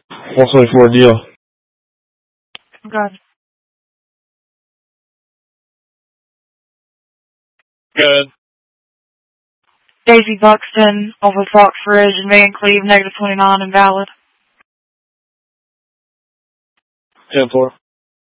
124 deal. Good. Good. Daisy Buxton, over Fox Ridge and Van Cleve, -29, invalid. 10-4.